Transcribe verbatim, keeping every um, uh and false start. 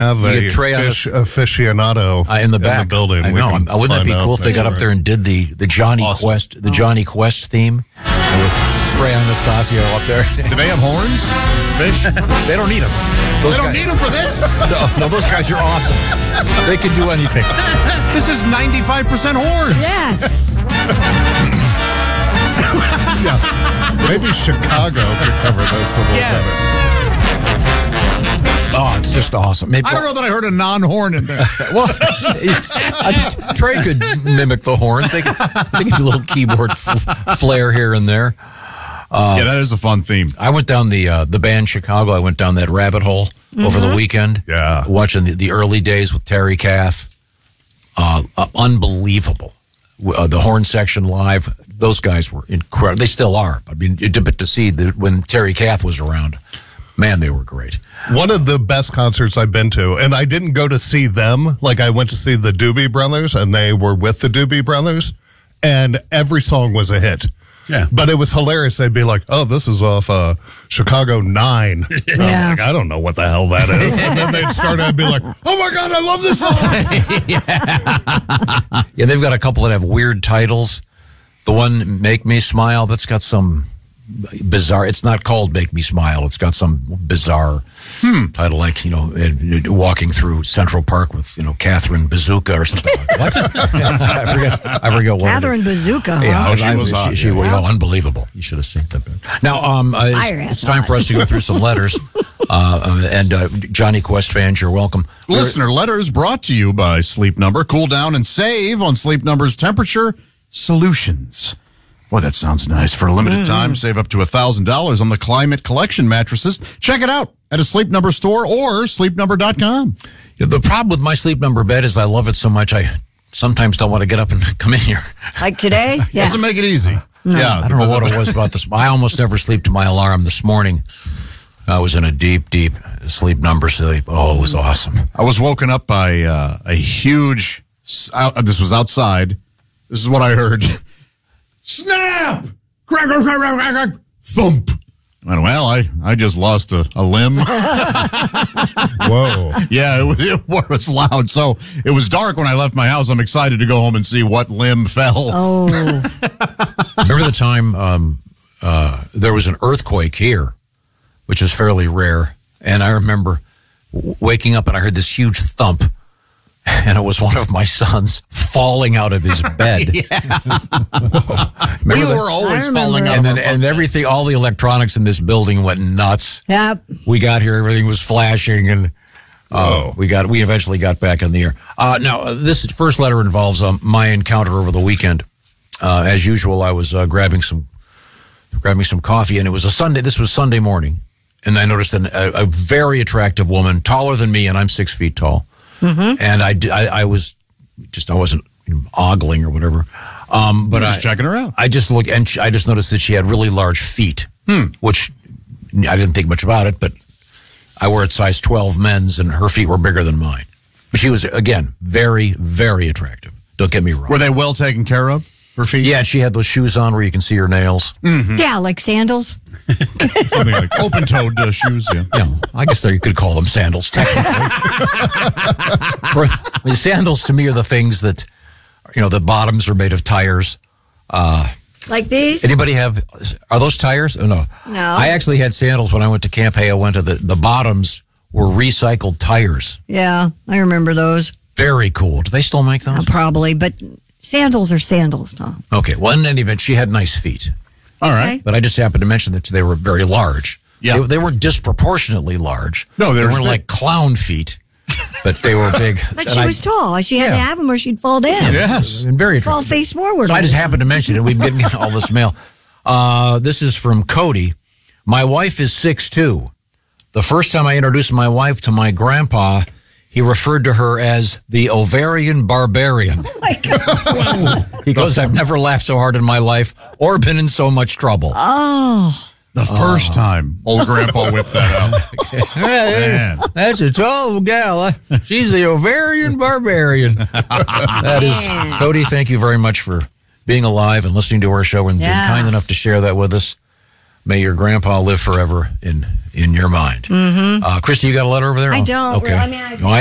have You a get Trey on fish a- aficionado Uh, in the back in the building. I We know. can Um, Wouldn't that be find cool out if they got next up there week. and did the, the Johnny Awesome. Quest, the Johnny Quest theme with Trey Anastasio up there? Do they have horns? Fish? They don't need them. They don't need them for this? No, no, those guys are awesome. They can do anything. This is ninety-five percent horns. Yes. Yeah. Maybe Chicago could cover this a little Yes. better. Oh, it's just awesome. Maybe, I don't know that I heard a non-horn in there. Well, I, Trey could mimic the horns. They could, they could do a little keyboard f- flair here and there. yeah, that is a fun theme. I went down the uh, the band Chicago. I went down that rabbit hole over the weekend. Yeah. Watching the, the early days with Terry Kath. Uh, uh, unbelievable. Uh, the horn section live. Those guys were incredible. They still are. I mean, it, but to see that when Terry Kath was around, man, they were great. One of the best concerts I've been to, and I didn't go to see them. Like, I went to see the Doobie Brothers, and they were with the Doobie Brothers, and every song was a hit. Yeah. But it was hilarious. They'd be like, oh, this is off uh, Chicago nine. And I'm Yeah. like, I don't know what the hell that is. And then they'd start and I'd be like, oh, my God, I love this song. Yeah, they've got a couple that have weird titles. The one, Make Me Smile, that's got some bizarre, it's not called Make Me Smile. It's got some bizarre title like, you know, uh, walking through Central Park with, you know, Catherine Bazooka or something like that. What? I forget, I forget what Catherine Bazooka. Huh? Yeah, Oh, she I- was she, hot, she yeah. was oh, unbelievable. You should have seen that. Now, um, uh, Fire it's, ass it's time hot. for us to go through some letters. Uh, uh, and uh, Johnny Quest fans, you're welcome. Listener letters brought to you by Sleep Number. Cool down and save on Sleep Number's temperature solutions. Boy, that sounds nice. For a limited time, save up to one thousand dollars on the Climate Collection mattresses. Check it out at a Sleep Number store or sleep number dot com. Yeah, the problem with my Sleep Number bed is I love it so much I sometimes don't want to get up and come in here. Like today? Yeah. Doesn't make it easy. Yeah, I don't know what it was about this. I almost never sleep to my alarm. This morning, I was in a deep, deep Sleep Number sleep. Oh, it was awesome. I was woken up by uh, a huge, s- out, this was outside. This is what I heard. Snap! Crack, crack, crack, crack, crack, crack. Thump. I went, well, I, I just lost a, a limb. Whoa. Yeah, it was, it was loud. So it was dark when I left my house. I'm excited to go home and see what limb fell. Oh, Remember the time um, uh, there was an earthquake here, which is fairly rare. And I remember w- waking up and I heard this huge thump. And it was one of my sons falling out of his bed. We Remember that? were always I remember falling it. out. And of then our and everything, all the electronics in this building went nuts. yep. We got here, everything was flashing, and uh, we got we eventually got back in the air. Uh, now, uh, this first letter involves um, my encounter over the weekend. Uh, as usual, I was uh, grabbing some grabbing some coffee, and it was a Sunday. This was Sunday morning, and I noticed an, a, a very attractive woman, taller than me, and I'm six feet tall. Mm-hmm. And I, I, I was just I wasn't ogling or whatever, um, but You were just I, checking her out. I just look and she, I just noticed that she had really large feet, which I didn't think much about it, but I wear a size twelve men's, and her feet were bigger than mine. But she was again very, very attractive. Don't get me wrong. Were they well taken care of? Her feet? Yeah, and she had those shoes on where you can see her nails. Yeah, like sandals. Something like open-toed uh, shoes. Yeah. Yeah, I guess there you could call them sandals. Technically, For, I mean, sandals to me are the things that, you know, the bottoms are made of tires. Uh, Like these. Anybody have? Are those tires? Oh, no. No. I actually had sandals when I went to Camp Hay. I went to the the bottoms were recycled tires. Yeah, I remember those. Very cool. Do they still make those? Probably, but sandals are sandals, Tom. Okay. Well, in any event, she had nice feet, All right. Okay. but I just happened to mention that they were very large. Yeah. They, they were disproportionately large. No, they they were weren't big. like clown feet, but they were big. But And she I- was tall. She had to Yeah. have them or she'd fall down. Yes. and very Fall attractive. face forward. So I just happened to mention it. We've been getting all this mail. Uh, this is from Cody. My wife is six two. The first time I introduced my wife to my grandpa, he referred to her as the ovarian barbarian. Oh my God. He goes, I've never laughed so hard in my life or been in so much trouble. Oh. The first time old grandpa whipped that out. Man. That's a tall gal. She's the ovarian barbarian. That is, Man. Cody, thank you very much for being alive and listening to our show and Yeah. being kind enough to share that with us. may your grandpa live forever in in your mind. Mm-hmm. Uh, Christy, you got a letter over there? I don't. Okay. I mean, I- No, I